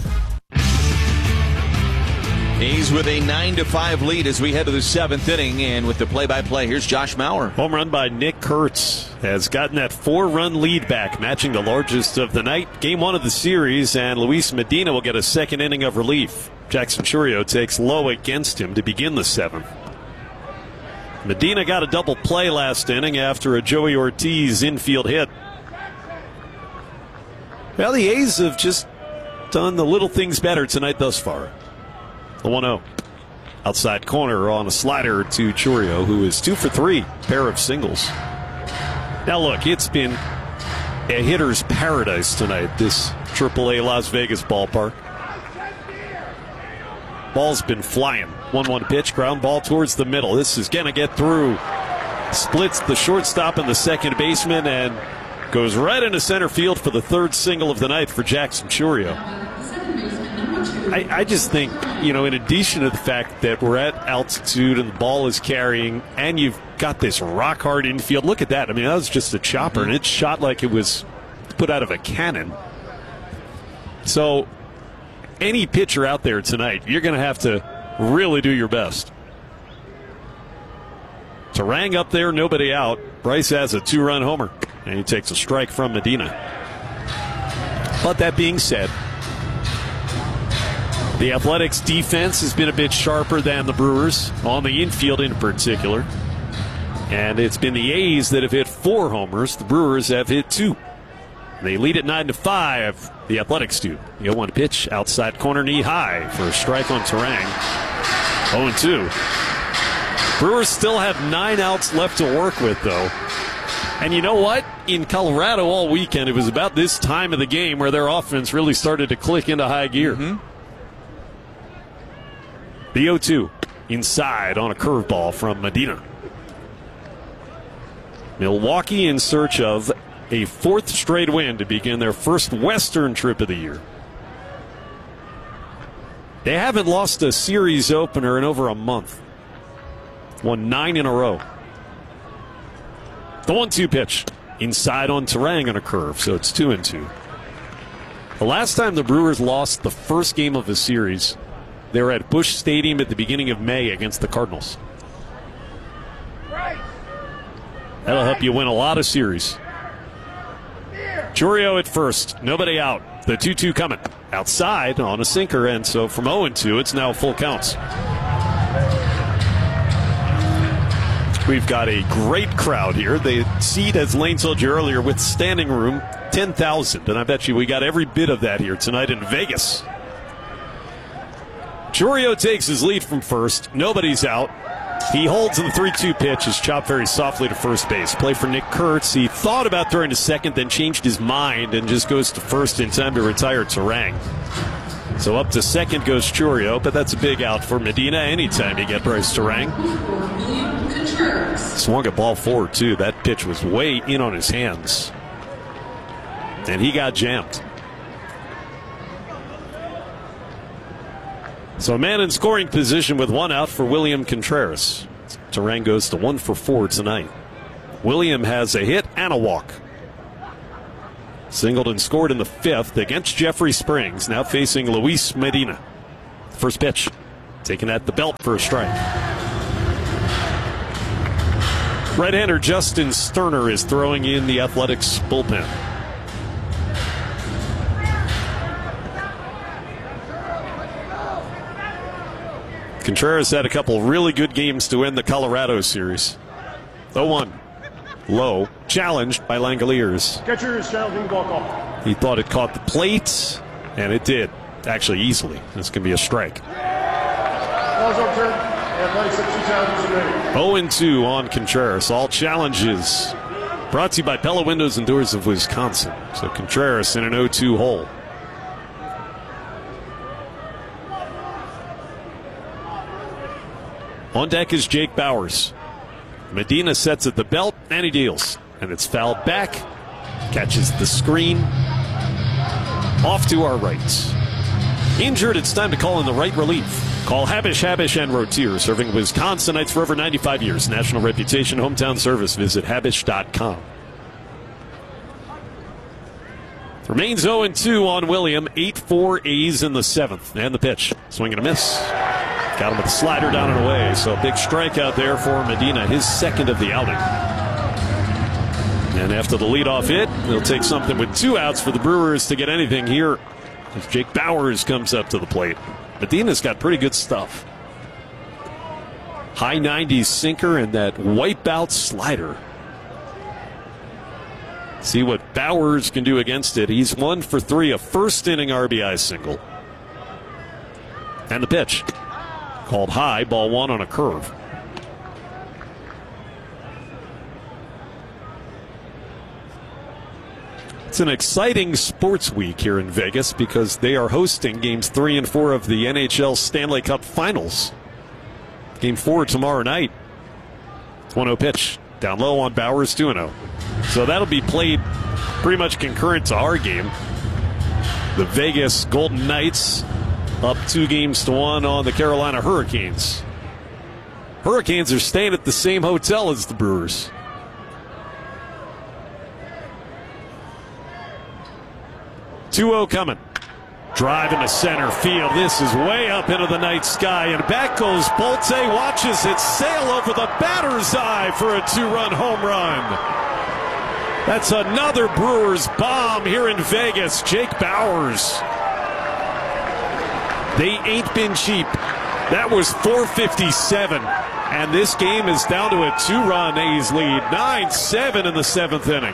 A's with a nine to five lead as we head to the seventh inning, and with the play-by-play, here's Josh Maurer. Home run by Nick Kurtz has gotten that four-run lead back, matching the largest of the night. Game one of the series, and Luis Medina will get a second inning of relief. Jackson Chourio takes low against him to begin the seventh. Medina got a double play last inning after a Joey Ortiz infield hit. Well, the A's have just done the little things better tonight thus far. The one oh. Outside corner on a slider to Chourio, who is two for three, pair of singles. Now look, it's been a hitter's paradise tonight, this triple A Las Vegas ballpark. Ball's been flying. one one pitch, ground ball towards the middle. This is going to get through. Splits the shortstop and the second baseman and goes right into center field for the third single of the night for Jackson Chourio. I, I just think, you know, in addition to the fact that we're at altitude and the ball is carrying and you've got this rock-hard infield, look at that. I mean, that was just a chopper, and it shot like it was put out of a cannon. So any pitcher out there tonight, you're going to have to really do your best. Turang up there, nobody out. Bryce has a two-run homer, and he takes a strike from Medina. But that being said, the Athletics' defense has been a bit sharper than the Brewers, on the infield in particular. And it's been the A's that have hit four homers. The Brewers have hit two. They lead at nine to five. The Athletics do. The oh one pitch, outside corner, knee high for a strike on Turang. oh and two. Brewers still have nine outs left to work with, though. And you know what? In Colorado all weekend, it was about this time of the game where their offense really started to click into high gear. Mm-hmm. The oh two inside on a curveball from Medina. Milwaukee in search of a fourth straight win to begin their first Western trip of the year. They haven't lost a series opener in over a month. Won nine in a row. The one two pitch inside on Turang on a curve, so it's two and two. The last time the Brewers lost the first game of the series, they were at Busch Stadium at the beginning of May against the Cardinals. That'll help you win a lot of series. Chourio at first, nobody out. The two two coming. Outside on a sinker, and so from oh and two, it's now full counts. We've got a great crowd here. The seat, as Lane told you earlier, with standing room, ten thousand. And I bet you we got every bit of that here tonight in Vegas. Chourio takes his lead from first. Nobody's out. He holds in the three two pitch, is chopped very softly to first base. Play for Nick Kurtz. He thought about throwing to second, then changed his mind and just goes to first in time to retire Turang. So up to second goes Chourio, but that's a big out for Medina anytime you get Bryce Turang. Swung a ball forward, too. That pitch was way in on his hands. And he got jammed. So a man in scoring position with one out for William Contreras. Turang goes to one for four tonight. William has a hit and a walk. Singleton scored in the fifth against Jeffrey Springs, now facing Luis Medina. First pitch, taken at the belt for a strike. Right-hander Justin Sterner is throwing in the Athletics bullpen. Contreras had a couple really good games to win the Colorado series. oh one. Low, challenged by Langoliers. Catcher challenging walk off. He thought it caught the plate, and it did. Actually, easily. This can be a strike. oh and two on Contreras. All challenges brought to you by Pella Windows and Doors of Wisconsin. So Contreras in an oh two hole. On deck is Jake Bauers. Medina sets at the belt, and he deals. And it's fouled back. Catches the screen. Off to our right. Injured, it's time to call in the right relief. Call Habish, Habish, and Rotier, serving Wisconsinites for over ninety-five years. National reputation, hometown service. Visit Habish dot com. Remains oh and two on William. eight four A's in the seventh. And the pitch. Swing and a miss. Got him with a slider down and away. So a big strikeout there for Medina, his second of the outing. And after the leadoff hit, they'll take something with two outs for the Brewers to get anything here as Jake Bauers comes up to the plate. Medina's got pretty good stuff. High nineties sinker and that wipeout slider. See what Bauers can do against it. He's one for three, a first inning R B I single. And the pitch. Called high, ball one on a curve. It's an exciting sports week here in Vegas because they are hosting games three and four of the N H L Stanley Cup Finals. Game four tomorrow night. one oh pitch. Down low on Bauers, two and oh. So that'll be played pretty much concurrent to our game. The Vegas Golden Knights up two games to one on the Carolina Hurricanes. Hurricanes are staying at the same hotel as the Brewers. two oh coming. Drive into center field. This is way up into the night sky, and back goes Bolte. Watches it sail over the batter's eye for a two-run home run. That's another Brewers bomb here in Vegas. Jake Bauers. They ain't been cheap. That was four fifty-seven, and this game is down to a two-run A's lead. nine seven in the seventh inning.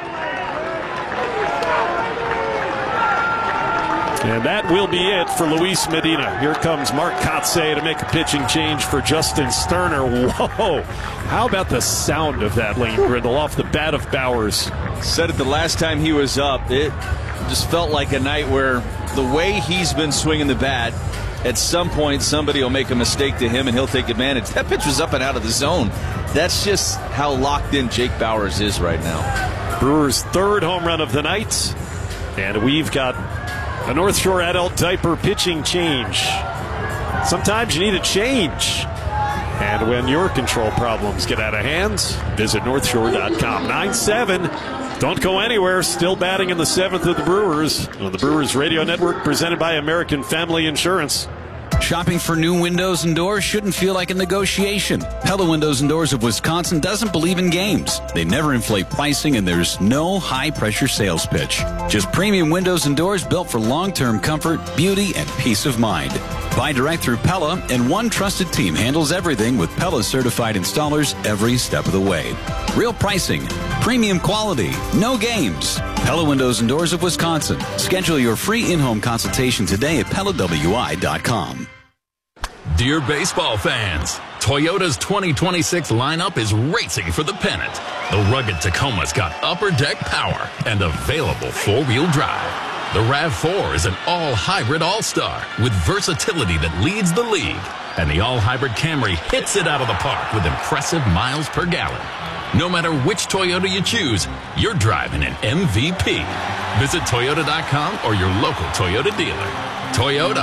And that will be it for Luis Medina. Here comes Mark Kotze to make a pitching change for Justin Sterner. Whoa! How about the sound of that, Lane Grindle, off the bat of Bauers? Said it the last time he was up. It just felt like a night where the way he's been swinging the bat, at some point somebody will make a mistake to him and he'll take advantage. That pitch was up and out of the zone. That's just how locked in Jake Bauers is right now. Brewers' third home run of the night. And we've got a North Shore adult diaper pitching change. Sometimes you need a change. And when your control problems get out of hand, visit north shore dot com. nine seven. Don't go anywhere. Still batting in the seventh of the Brewers on the Brewers Radio Network, presented by American Family Insurance. Shopping for new windows and doors shouldn't feel like a negotiation. Pella Windows and Doors of Wisconsin doesn't believe in games. They never inflate pricing, and there's no high-pressure sales pitch. Just premium windows and doors built for long-term comfort, beauty, and peace of mind. Buy direct through Pella, and one trusted team handles everything with Pella-certified installers every step of the way. Real pricing, premium quality, no games. Pella Windows and Doors of Wisconsin. Schedule your free in-home consultation today at Pella W I dot com. Dear baseball fans, Toyota's twenty twenty-six lineup is racing for the pennant. The rugged Tacoma's got upper deck power and available four-wheel drive. The RAV four is an all-hybrid all-star with versatility that leads the league. And the all-hybrid Camry hits it out of the park with impressive miles per gallon. No matter which Toyota you choose, you're driving an M V P. Visit Toyota dot com or your local Toyota dealer. Toyota,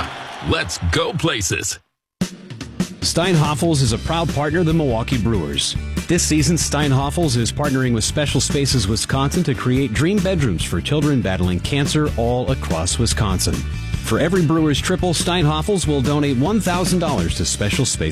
Let's go places. Steinhoffels is a proud partner of the Milwaukee Brewers. This season, Steinhoffels is partnering with Special Spaces Wisconsin to create dream bedrooms for children battling cancer all across Wisconsin. For every Brewers triple, Steinhoffels will donate one thousand dollars to Special Spaces.